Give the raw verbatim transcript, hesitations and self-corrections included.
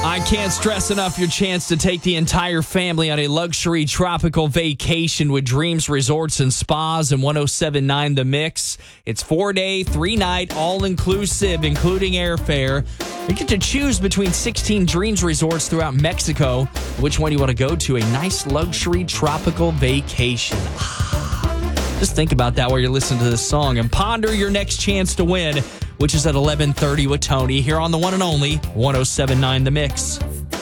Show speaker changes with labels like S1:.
S1: I can't stress enough your chance to take the entire family on a luxury tropical vacation with Dreams Resorts and Spas and one oh seven point nine The Mix. It's four-day, three-night, all-inclusive, including airfare. You get to choose between sixteen Dreams Resorts throughout Mexico. Which one do you want to go to? A nice luxury tropical vacation. Just think about that while you're listening to this song and ponder your next chance to win, which is at eleven thirty with Tony here on the one and only one oh seven point nine The Mix.